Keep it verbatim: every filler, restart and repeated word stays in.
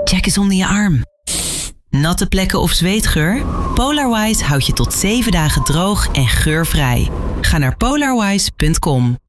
Check eens onder je arm. Natte plekken of zweetgeur? Polarwise houdt je tot zeven dagen droog en geurvrij. Ga naar polarwise punt com.